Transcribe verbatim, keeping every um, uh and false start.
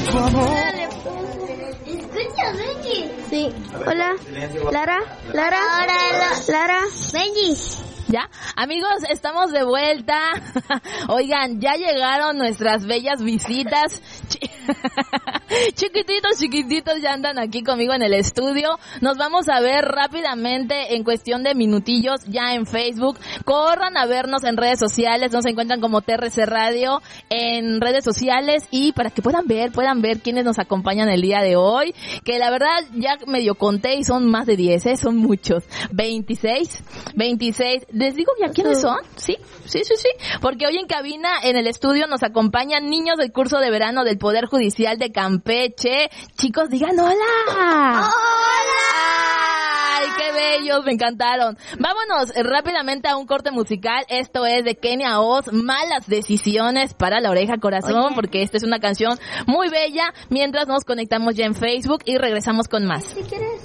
tu amor. Escucha, Benji. Sí. Hola. Lara. Lara. Hola, Lara. Benji. ¿Ya? Amigos, estamos de vuelta. Oigan, ya llegaron nuestras bellas visitas. Ch- chiquititos, chiquititos, ya andan aquí conmigo en el estudio. Nos vamos a ver rápidamente en cuestión de minutillos ya en Facebook. Corran a vernos en redes sociales. Nos encuentran como T R C Radio en redes sociales y para que puedan ver, puedan ver quiénes nos acompañan el día de hoy. Que la verdad ya medio conté y son más de diez, ¿eh? Son muchos. veintiséis. veintiséis. ¿Les digo ya quiénes son? Sí, sí, sí, sí. Porque hoy en cabina, en el estudio, nos acompañan niños del curso de verano del Poder Judicial de Campeche. Chicos, digan hola. ¡Hola! ¡Ay, qué bellos! Me encantaron. Vámonos eh, rápidamente a un corte musical. Esto es de Kenia Oz, Malas Decisiones para la Oreja Corazón, Oye. porque esta es una canción muy bella. Mientras nos conectamos ya en Facebook y regresamos con más. Si quieres